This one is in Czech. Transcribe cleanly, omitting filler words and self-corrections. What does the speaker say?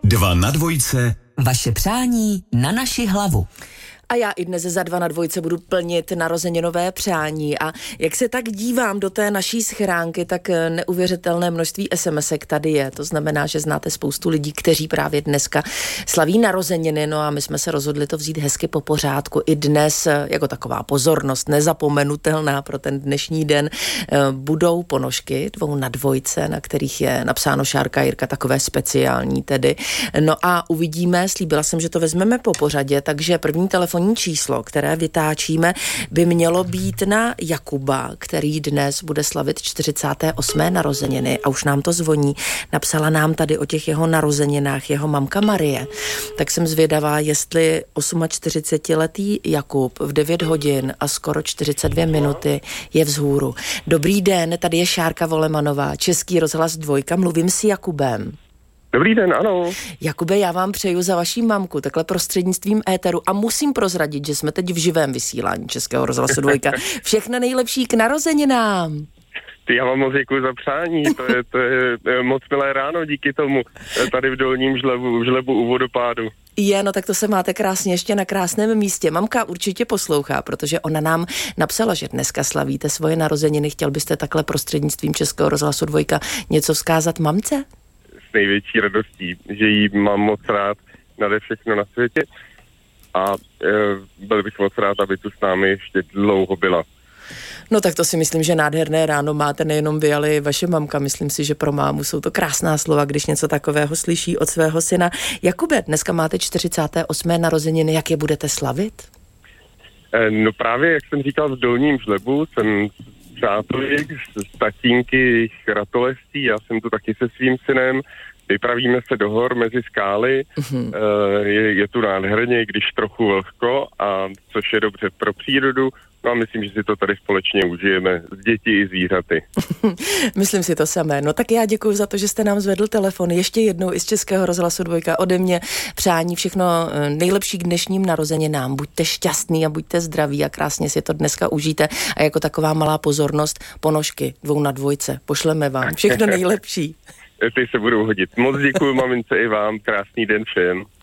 2 na dvojce. Vaše přání na naši hlavu. A já i dnes za 2 na dvojce budu plnit narozeninové přání a jak se tak dívám do té naší schránky, tak neuvěřitelné množství SMSek tady je. To znamená, že znáte spoustu lidí, kteří právě dneska slaví narozeniny, no a my jsme se rozhodli to vzít hezky po pořádku. I dnes jako taková pozornost nezapomenutelná pro ten dnešní den budou ponožky 2 na dvojce, na kterých je napsáno Šárka Jirka, takové speciální tedy. No a uvidíme, slíbila jsem, že to vezmeme po pořadě, takže první telefonní číslo, které vytáčíme, by mělo být na Jakuba, který dnes bude slavit 48. narozeniny a už nám to zvoní. Napsala nám tady o těch jeho narozeninách jeho mamka Marie. Tak jsem zvědavá, jestli 48letý Jakub v 9 hodin a skoro 42 minuty je vzhůru. Dobrý den, tady je Šárka Volemanová, Český rozhlas 2, mluvím s Jakubem. Dobrý den, ano. Jakube, já vám přeju za vaší mamku takhle prostřednictvím éteru a musím prozradit, že jsme teď v živém vysílání Českého rozhlasu 2. Všechno nejlepší k narozeninám. Já vám moc děkuji za přání, to je moc milé ráno díky tomu, tady v Dolním Žlebu u vodopádu. No tak to se máte krásně ještě na krásném místě. Mamka určitě poslouchá, protože ona nám napsala, že dneska slavíte svoje narozeniny. Chtěl byste takhle prostřednictvím Českého rozhlasu 2 něco vzkázat mamce? S největší radostí, že jí mám moc rád nade všechno na světě a byl bych moc rád, aby tu s námi ještě dlouho byla. No tak to si myslím, že nádherné ráno máte nejenom vy, ale i vaše mamka. Myslím si, že pro mámu jsou to krásná slova, když něco takového slyší od svého syna. Jakube, dneska máte 48. narozeniny, jak je budete slavit? No právě, jak jsem říkal, v Dolním Žlebu jsem přátelík z tatínky jejich ratolestí, já jsem tu taky se svým synem, vypravíme se do hor mezi skály, je tu nádherně, i když trochu vlhko, a což je dobře pro přírodu, no a myslím, že si to tady společně užijeme s děti i zvířaty. Myslím si to samé. No tak já děkuji za to, že jste nám zvedl telefon. Ještě jednou i z Českého rozhlasu 2 ode mě přání všechno nejlepší k dnešním narozeninám. Buďte šťastný a buďte zdraví a krásně si to dneska užijte. A jako taková malá pozornost, ponožky 2 na dvojce. Pošleme vám všechno nejlepší. Ty se budou hodit. Moc děkuji mamince i vám. Krásný den všem.